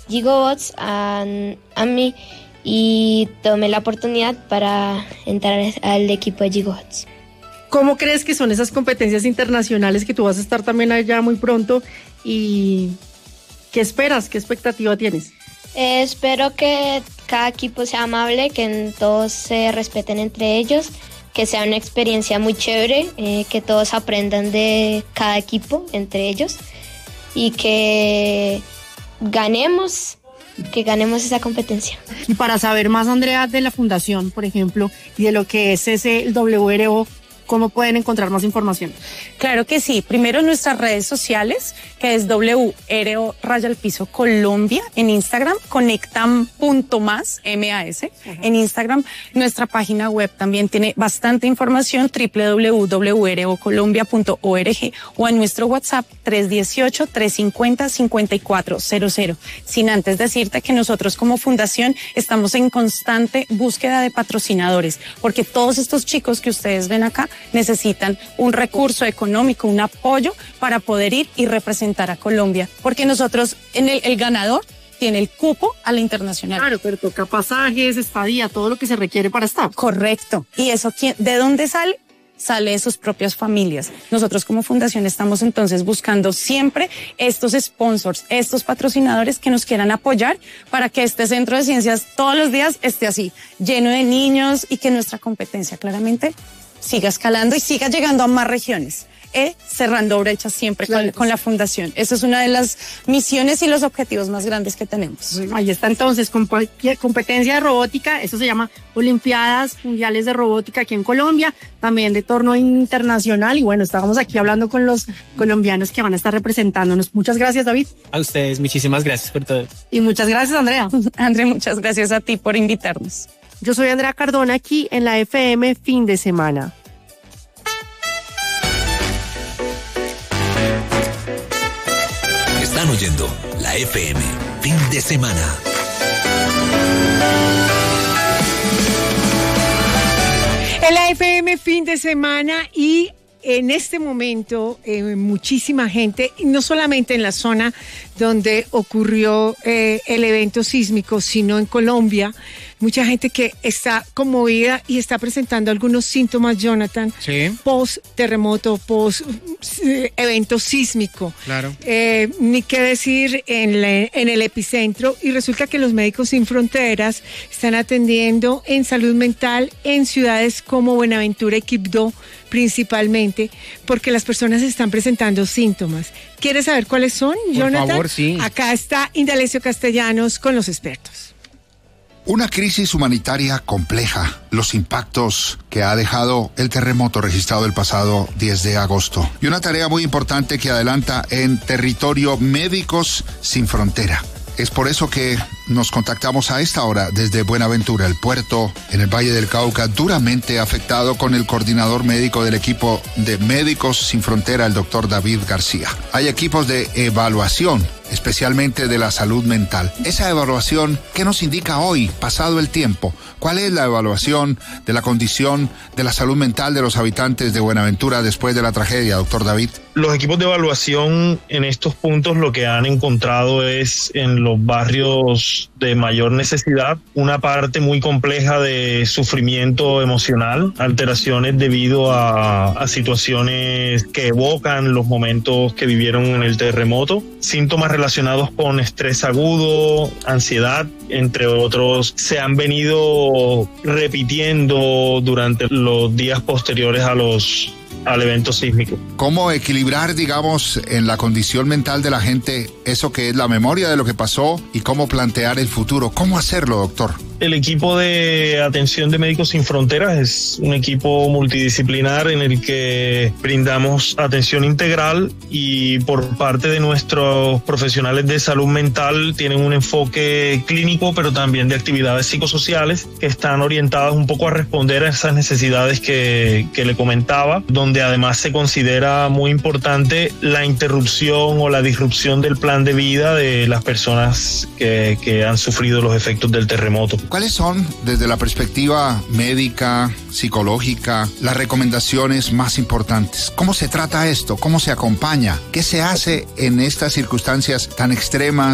GigaBots a mí y tomé la oportunidad para entrar al equipo de GigaBots. ¿Cómo crees que son esas competencias internacionales que tú vas a estar también allá muy pronto? ¿Y qué esperas? ¿Qué expectativa tienes? Espero que cada equipo sea amable, que todos se respeten entre ellos, que sea una experiencia muy chévere, que todos aprendan de cada equipo entre ellos y que ganemos esa competencia. Y para saber más, Andrea, de la fundación, por ejemplo, y de lo que es el WRO, ¿cómo pueden encontrar más información? Claro que sí. Primero en nuestras redes sociales, que es WRO_Piso Colombia en Instagram, conectan.más, MAS, en Instagram. Nuestra página web también tiene bastante información, www.wrocolombia.org, o en nuestro WhatsApp 318-350-5400. Sin antes decirte que nosotros como fundación estamos en constante búsqueda de patrocinadores, porque todos estos chicos que ustedes ven acá necesitan un recurso económico, un apoyo para poder ir y representar a Colombia, porque nosotros, el ganador tiene el cupo a la internacional. Claro, pero toca pasajes, estadía, todo lo que se requiere para estar. Correcto. ¿Y eso de dónde sale? Sale de sus propias familias. Nosotros como fundación estamos entonces buscando siempre estos sponsors, estos patrocinadores que nos quieran apoyar para que este centro de ciencias todos los días esté así, lleno de niños, y que nuestra competencia claramente siga escalando y siga llegando a más regiones, cerrando brechas siempre, claro, con la fundación. Esa es una de las misiones y los objetivos más grandes que tenemos. Ahí está entonces, competencia de robótica, eso se llama Olimpiadas Mundiales de Robótica aquí en Colombia, también de torneo internacional, y bueno, estábamos aquí hablando con los colombianos que van a estar representándonos. Muchas gracias, David. A ustedes, muchísimas gracias por todo. Y muchas gracias, Andrea. Andrea, muchas gracias a ti por invitarnos. Yo soy Andrea Cardona, aquí en la FM Fin de Semana. Están oyendo la FM Fin de Semana. En la FM Fin de Semana, y en este momento muchísima gente, no solamente en la zona donde ocurrió el evento sísmico, sino en Colombia, mucha gente que está conmovida y está presentando algunos síntomas, Jonathan, sí, post terremoto, post evento sísmico. Claro. Ni qué decir en el epicentro, y resulta que los Médicos Sin Fronteras están atendiendo en salud mental en ciudades como Buenaventura y Quibdó, principalmente, porque las personas están presentando síntomas. ¿Quieres saber cuáles son, Jonathan? Por favor, sí. Acá está Indalecio Castellanos con los expertos. Una crisis humanitaria compleja, los impactos que ha dejado el terremoto registrado el pasado 10 de agosto. Y una tarea muy importante que adelanta en territorio Médicos Sin Frontera. Es por eso que nos contactamos a esta hora desde Buenaventura, el puerto en el Valle del Cauca, duramente afectado, con el coordinador médico del equipo de Médicos Sin Frontera, el doctor David García. Hay equipos de evaluación, especialmente de la salud mental. Esa evaluación, ¿qué nos indica hoy, pasado el tiempo? ¿Cuál es la evaluación de la condición de la salud mental de los habitantes de Buenaventura después de la tragedia, doctor David? Los equipos de evaluación en estos puntos lo que han encontrado es en los barrios de mayor necesidad una parte muy compleja de sufrimiento emocional, alteraciones debido a situaciones que evocan los momentos que vivieron en el terremoto, síntomas relacionados con estrés agudo, ansiedad, entre otros, se han venido repitiendo durante los días posteriores al evento sísmico. ¿Cómo equilibrar, digamos, en la condición mental de la gente eso que es la memoria de lo que pasó y cómo plantear el futuro? ¿Cómo hacerlo, doctor? El equipo de atención de Médicos Sin Fronteras es un equipo multidisciplinar en el que brindamos atención integral, y por parte de nuestros profesionales de salud mental tienen un enfoque clínico, pero también de actividades psicosociales que están orientadas un poco a responder a esas necesidades que le comentaba, donde además se considera muy importante la interrupción o la disrupción del plan de vida de las personas que han sufrido los efectos del terremoto. ¿Cuáles son, desde la perspectiva médica, psicológica, las recomendaciones más importantes? ¿Cómo se trata esto? ¿Cómo se acompaña? ¿Qué se hace en estas circunstancias tan extremas